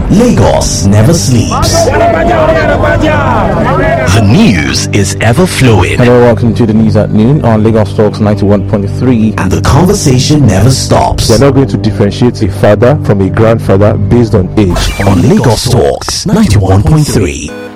Lagos never sleeps. The news is ever flowing. Hello, welcome to the news at noon on Lagos Talks 91.3. And the conversation never stops. We are not going to differentiate a father from a grandfather based on age. On Lagos Talks 91.3.